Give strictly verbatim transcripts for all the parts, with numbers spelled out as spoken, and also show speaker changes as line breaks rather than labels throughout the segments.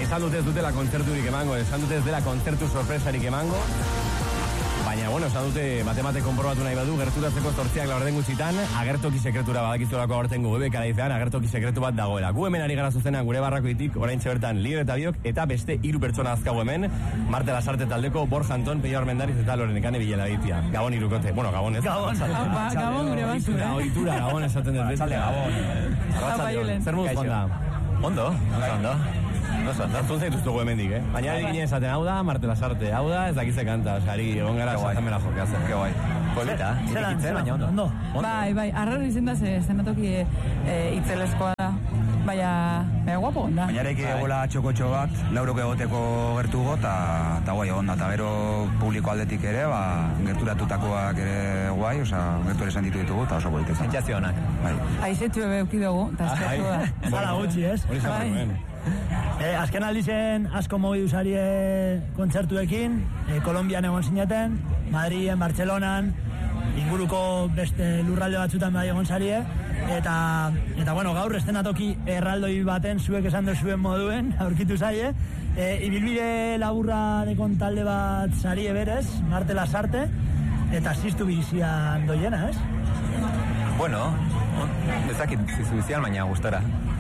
esan dute ez dutela kontzerturik emango, esan dute ez dela kontzertu sorpresarik emango, baina, bueno, esan dute bate-bate konprobatu nahi badu, gerturatzeko zortziak laurden gutxitan, agertoki sekretura badakizolako aurtengo webek araizan, agertoki sekretu bat dagoela. Gu hemen ari gara zuzenan gure barrakoitik, orain txebertan Libre eta Biok, eta beste hiru pertsona azkago hemen, Marte Lasarte taldeko, Borja Anton, Peio Armendariz eta Loren Ekane Bilela ditia. Gabon irukote, bueno, Gabon ez.
Gabon,
Gabon gure batzu, eh?
Oitura, Gabon esaten dut bezala.
Gabon.
Zer moduz konta?
Ondo, ondo.
Entzun zaituztugu hemendik, eh? Baina egin esaten hau da, Marte Lasarte, hau da, ez dakitze kanta, osari, egon gara esatamela jokeatzen.
Que guai. Polita, irikitzen, baina ondo.
Ondo. Bai, bai, arraro izan da ze, zenatoki itzelezkoa da. Baina, baina guapo, onda.
Baina eraiki egola txokotxo bat, laurok egoteko gertugo, eta guai egon da, eta gero publiko aldetik ere, ba, gerturatutakoak ere guai, oza, gertu ere sentitu ditugu, eta oso goik ezan.
Sentsazio honak.
Bai.
Aizetu ebe eukidugu, eta eskertu da.
Zara gutxi, ez?
Hori zara nuen.
Eh, azken aldizen asko mogidu zarie kontzertuekin, eh, Kolombian egon zineten, Madriden, Bartzelonan, inguruko beste lurralde batzutan bai egon zarie, eta, eta bueno, gaur estenatoki erraldoi baten zuek esan duzuen moduen, aurkitu zaie, eh, ibilbide laburra dekon talde bat zarie berez, Marte Lasarte, eta ziztu bizian doiena, ez?
Bueno, ezakit zizu bizian, baina gustora.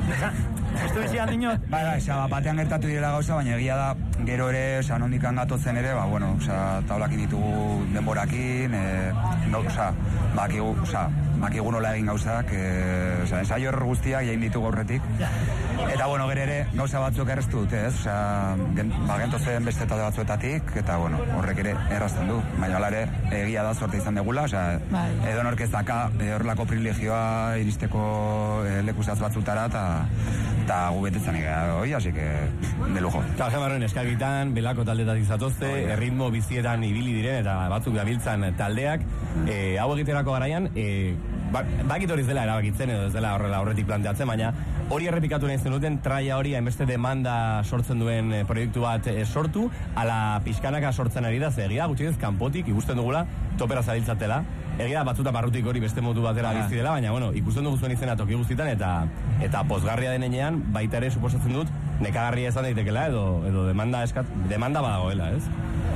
Ziztu bizian dinot?
Bai, bai, oza, batean gertatu direla gauza, baina egia da, gero ere, oza, nondik angatotzen ere, ba, bueno, oza, taulakin ditugu denborakin, e, no, oza, bakigu, oza, bakigu nola egin gauzak, e, oza, ensaio guztiak egin ditugu horretik, eta, bueno, gero ere, gauza batzuk erreztu dute, ez, oza, gen, ba, gentozen beste talde batzuetatik, eta, bueno, horrek ere errazten du, baina hala ere, egia da sorte izan degula, oza, edo nork ez daka, horrelako privilegioa iristeko e, lekuzatz batzutara, eta eta gu betetzen egea hoi, así que de lujo.
Eta gemarroen eskagitan, belako taldetatik zatozte, oh, erritmo bizietan ibili diren, eta batzuk gabiltzan taldeak, e, hau egiterako garaian, e, bakit hori zela erabakitzen, edo ez dela horrela horretik planteatzen, baina hori errepikatu nahi zenuten, traia hori hainbeste demanda sortzen duen e, proiektu bat e, sortu, ala pixkanaka sortzen ari da, ze egia gutxinez kanpotik ikusten dugula topera zabiltzatela, egia batzuta barrutik hori beste modu batera ah. bizi dela, baina bueno, ikusten dugu zuen izena toki guztitan, eta eta pozgarria denean baita ere suposatzen dut nekagarria izan daitekela edo edo demanda eskat demanda badagoela, ez?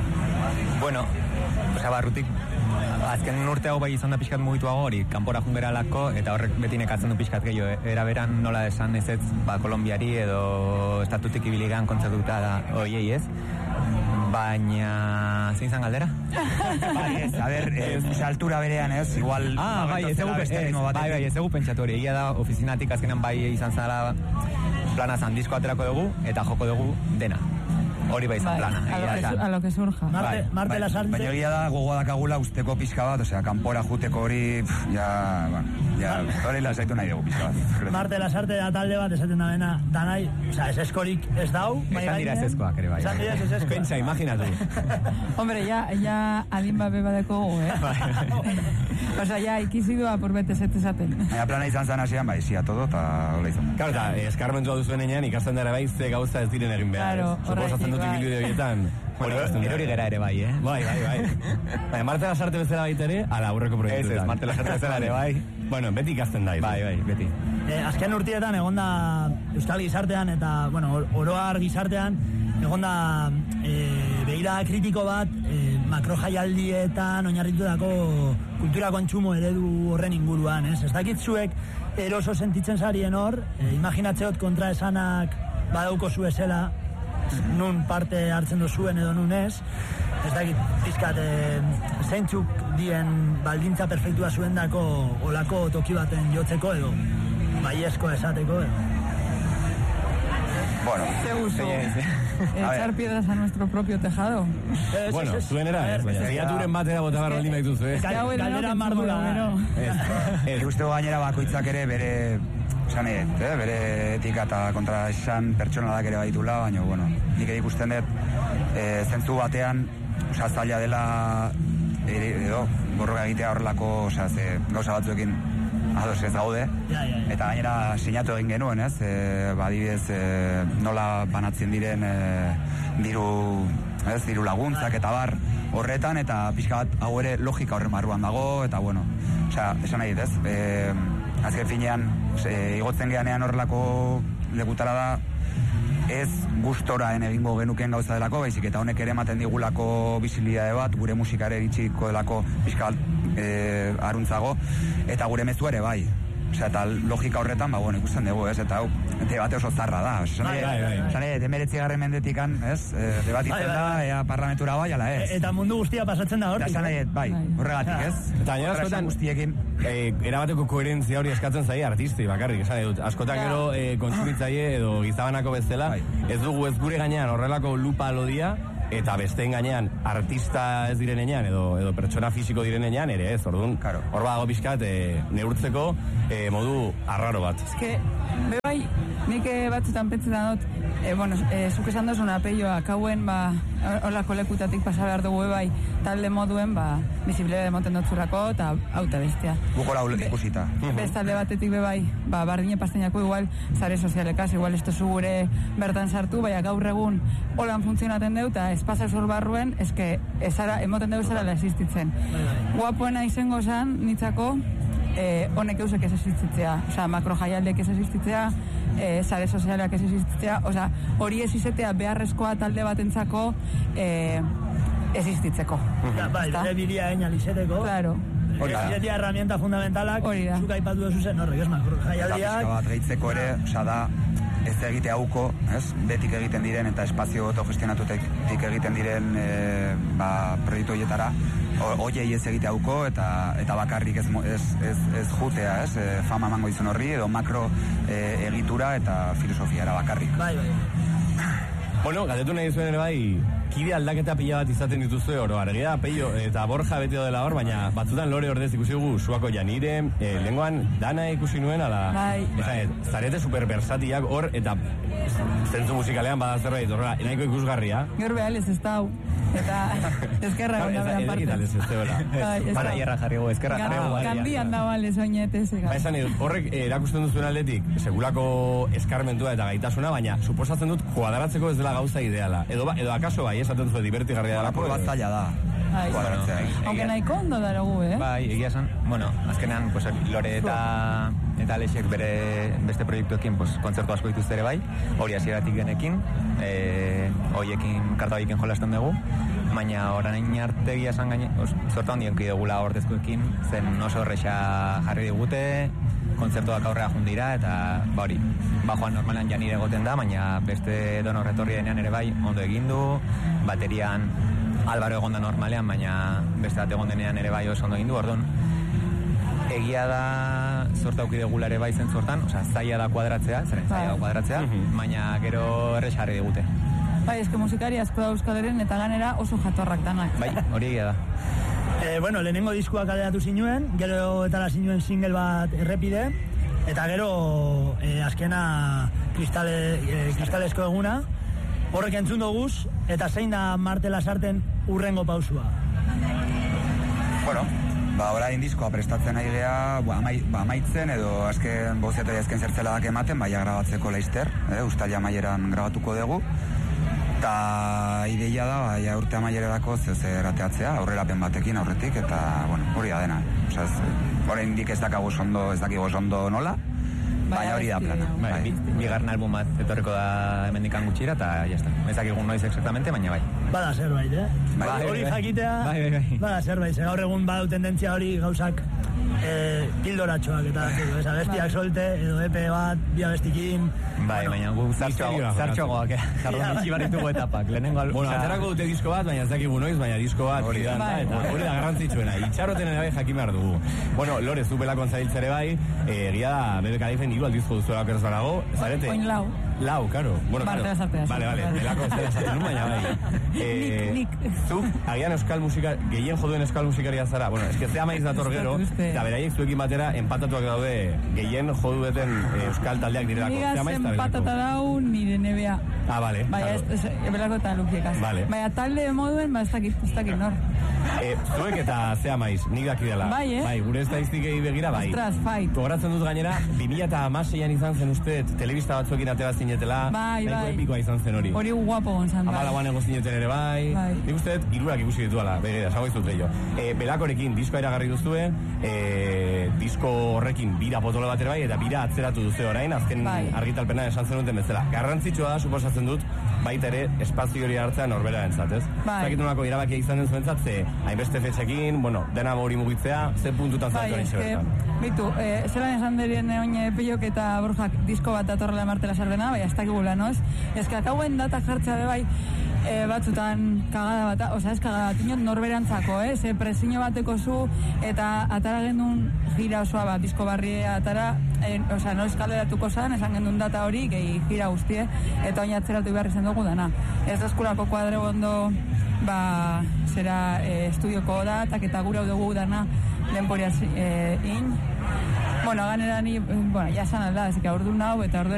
Bueno, osea barrutik azken urte hau bai izan da pixkat mugituago hori, kanpora jungeralako, eta horrek beti nekatzen du pixkat gehiago, era beran nola esan ez ez, ba, Kolombiari edo estatutik ibiligan kontzertuta da hoiei, ez? Baina, zein zan galdera?
Bai, ez, a ber, ez, altura berean, ez, igual...
Ah, bai, ez egu, ez, bai, bai, ez egu pentsatu hori, egia da, ofizinatik azkenan bai izan zara planazan disko aterako dugu, eta joko dugu dena. Hori bai izan plana.
A lo, que, a lo que surja.
Marte,
bai,
Marte
bai,
Lasarte.
Baina egia da gogoa dakagula usteko pixka bat, osea, kanpora juteko hori, pff, ja, bueno, ja, hori lasaitu nahi dugu pixka bat.
Marte Lasarte da talde bat, esaten da bena, danai, osea, ez eskorik ez dau.
Esan dira ez eskoak, ere bai.
Esan dira ez eskoak.
Pentsa, imaginatu.
Hombre, ya, ya adin babe badeko, eh? Osea, ya, ikizidua por bete zetezaten.
Baina plana izan zan hasian, bai, zia todo, eta hola izan.
Claro, eta eskarmentua duzuen enean ikasten dara bai, ze gauza ez diren egin behar.
Claro,
suposatzen dut ibilbide horietan.
Erori gera ere bai, eh?
Bai, bai, bai. Baina, Marte Lasarte bezala baita ere, ala aurreko proiektuetan.
Ez, ez, Marte Lasarte bezala ere bai.
Bueno, beti ikasten da.
Bai, bai, beti.
Eh, azken urtietan egonda Euskal gizartean eta, bueno, oroar gizartean egonda eh, begira kritiko bat eh, makro jaialdietan oinarritutako kultura kontsumo eredu horren inguruan, ez? Ez dakit zuek eroso sentitzen zarien hor, eh, imaginatzeot kontra esanak badauko zuezela, nun parte hartzen dozuen edo nun ez, ez dakit pizkat e, zeintzuk dien baldintza perfektua zuen dako olako toki baten jotzeko edo baiezko esateko edo.
Bueno,
¿Te gustó echar piedras a nuestro propio tejado?
Ez,
Bueno,
ez, ez.
zuen era, ez, baina zeiaturen batera bota barro lima dituzu, ez?
Galdera mardula da.
Ez, uste gainera bakoitzak ere bere, esan eh, bere etika eta kontra esan pertsonalak ere baitula, baina, bueno, nik ere ikusten dut, e, zentzu batean, oza, zaila dela, ere, edo, borroka egitea horrelako, oza, ze, gauza batzuekin, ados ez gaude,
ja, ja, ja.
Eta gainera sinatu egin genuen, ez? E, badibidez, e, nola banatzen diren e, diru, ez, diru laguntzak eta bar horretan, eta pixka bat hau ere logika horren barruan dago, eta bueno, osea, esan nahi, ez? E, azken finean, e, igotzen geanean horrelako lekutara da, ez gustoraen egingo genuken gauza delako, baizik eta honek ere ematen digulako bizibilidade bat, gure musikare iritsiko delako pixka e, aruntzago, eta gure mezu ere bai. Osea, eta logika horretan, ba, bueno, ikusten dugu, ez? Eta hau, debate oso zarra da. Osea, bai, bai, bai. Osea, demeretzi garren mendetikan, ez? E, debatitzen da, ea parlamentura bai, ala ez.
Eta mundu guztia pasatzen da hortik.
Eta nahi, bai, horregatik, ez?
Eta gainera askotan,
guztiekin,
eh, erabateko koherentzia hori eskatzen zaie artisti bakarrik, esan dut. Askotan gero eh, kontsumitzaile edo gizabanako bezala, ez dugu ez gure gainean horrelako lupa lodia, eta besteen gainean artista ez direnean edo edo pertsona fisiko direnean ere ez, orduan, claro. Hor badago pixkat e, neurtzeko e, modu arraro bat.
Eske, bebai, nik batzutan pentsetan dut, e, bueno, e, zuk esan dozun apeioa, kauen, ba, hola kolekutatik pasa behar dugu bebai, talde moduen, ba, bizibilidade moten dotzurako, eta auta bestia.
Bukola ikusita.
Bestalde batetik bebai, ba, bardine pastainako igual, zare sozialekaz, igual esto zu gure bertan sartu, baina gaur egun holan funtzionaten deu, eta espasa zor barruen, eske, ezara, emoten deu zara existitzen. Guapoena izango zan, nitzako, eh, honek eusek ez existitzea, oza, makro jaialdek ez existitzea, eh, zare sozialak ez existitzea, oza, hori ez izatea beharrezkoa talde batentzako eh, existitzeko.
Ja, bai, bere bilia egin alizeteko.
Claro.
Existitzea herramienta fundamentalak, zuk aipatu duzu zen horrek, ez makro jaialdiak.
Eta pixka bat gehitzeko ere, oza da, ez egite hauko, ez? Betik egiten diren eta espazio autogestionatutik egiten diren e, ba, proiektu horietara, hoiei ez egite hauko eta eta bakarrik ez ez ez, ez jutea, ez? E, fama emango izan horri edo makro e, egitura eta filosofiara bakarrik.
Bai, bai.
Bueno, galdetu nahi zuen ere bai, kide aldaketa pila bat izaten dituzue oro, argia, Peio eta Borja beti dela hor, baina batzutan Lore ordez ikusi dugu Suako Janire, eh, lenguan dana ikusi nuen, ala,
bai.
Eza, zarete superbersatiak hor, eta zentzu musikalean bada zerbait, horrela, nahiko ikusgarria.
Gaur behal ez ez dau, eta ezkerra gonda beran parte.
Ez ez ez
Para hierra jarrigo, ezkerra jarrigo.
Kanbian da bale, soinetez.
Ba, esan edut, horrek erakusten duzuen aldetik, segulako eskarmentua eta gaitasuna, baina suposatzen dut kuadratzeko ez dela gauza ideala. Edo, ba, edo akaso bai, esaten zuen divertigarria dela.
Apur bat zaila da.
Kuadratzea. Aunque nahiko ondo darogu, eh?
Bai, egia esan, bueno, azkenean, pues, Lore eta eta Alexek bere beste proiektuekin, pues, kontzertu asko dituzte ere bai, hori hasieratik genekin, eh, hoiekin karta hoiekin jolasten dugu, baina orain arte egia esan gaine, sorta hondien kidegula ordezkoekin, zen oso horreixa jarri digute, kontzertuak aurrera jundira, eta ba hori, bajoan normalan janire egoten da, baina beste donor retorri denean ere bai, ondo egin du, baterian Álvaro egon da normalean, baina beste bat egon denean ere bai oso ondo egin du, orduan, egia da sorta aukidegula ere bai zen sortan, oza, zaila da kuadratzea, zeren zaila da kuadratzea, baina gero errexarri digute.
Bai, eske musikari asko da Euskal eta ganera oso jatorrak danak.
Bai, hori egia da.
Eh, bueno, lehenengo diskuak kaleratu zinuen, gero eta la zinuen single bat errepide, eta gero eh, azkena kristale, eh, kristalesko eguna, horrek entzun doguz, eta zein da Marte Lasarten urrengo pausua?
Bueno, ba, orain diskoa prestatzen nahi geha, ba, amai, ba, amaitzen, edo azken boziatu azken zertzeladak ematen, baina grabatzeko laizter, eh, ustalia amaieran grabatuko dugu, eta ideia da, baina urte amaierarako zer ateatzea, aurrerapen batekin aurretik, eta, bueno, hori da dena. Osea, orain dik ez dakagu ondo, ez dakigu ondo nola, baina hori da plana.
Bai, bi, bigarren album bat etorriko da hemendikan gutxira, eta jazta. Ez dakigun noiz exactamente, baina bai.
Bada zerbait, eh?
Bai,
hori
bai,
jakitea,
bai, bai, bai.
Bada zerbait, ze gaur egun badu tendentzia hori gauzak eh, pildoratxoak eta ez abestiak solte, edo epe bat, bi abestikin.
Bai, bueno, baina gu zartxoagoak, eh? Jarro nitsi barritugu etapak, lehenengo album.
Bueno, aterako dute disko bat, baina ez dakigu noiz, baina disko bat hori da, eta hori da garrantzitsuena. Itxaroten ere bai jakin behar dugu. Bueno, Lore, zu belakon zailtzere bai, egia da, bebe kadeifen hiru aldizko duzuela okeraz banago, zarete?
Oin lau.
Lau, karo. Bueno,
Barte
claro.
Lasartea.
Vale, vale, belako zera esaten nun, baina bai. Eh,
nik, nik.
Zu, agian euskal musika, gehien joduen euskal musikaria zara. Bueno, eske zea maiz dator gero, eta beraiek zuekin batera empatatuak daude gehien jodueten euskal taldeak direlako.
Nigaz empatata dau nire nebea.
Ah, vale.
Baina
claro.
ez, ez, belako eta lukiekaz.
Vale.
Baina talde moduen, ba, ez dakit, ez dakit nor.
E, zuek eta zea maiz, nik dakidela.
Bai, eh?
Bai, gure estadistikei begira, bai.
Ostras, fight.
Gogoratzen dut gainera, bi mila hamaseian izan zen uste, telebista batzuekin atera zinetela,
bai,
nahiko
bai.
epikoa izan zen hori.
Hori guapo gonzan, bai.
Amalauan ego zineten ere bai.
Bai.
Nik uste, irurak ikusi dituala, begira, esango izut gehiago. E, Belakorekin diskoa iragarri duzue, e, disko horrekin bira potolo bat ere bai, eta bira atzeratu duzu orain, azken
bai.
argitalpena esan zenuten bezala. Garrantzitsua da, suposatzen dut, baita ere, espazio hori hartzea norbera entzat, ez?
Bai.
Zakitunako irabakia izan den zuentzat, ze hainbeste fetxekin, bueno, dena hori mugitzea, ze puntutan
Bai,
zatu hori
eske,
bertan.
bitu, eh, zelan esan derien oine pilok eta Borjak disko bat atorrela martela sardena, bai, ez dakigula, no? Ez que akauen data jartzea be bai, e, batzutan kagada bat, oza, ez kagada bat, inot norberantzako, eh? Ze presiño bateko zu, eta atara gendun gira osoa bat, disko barri atara, e, oza, no eskaleratuko zan, esan gendun data hori, gehi gira guztie, eta oin atzeratu behar izan dugu dana. Ez da eskulako kuadre bondo, ba, zera e, estudioko datak eta gura dugu dana denporiaz e, in. Bueno, ganera ni, bueno, ya san alda, ez que ordu nau, eta ordu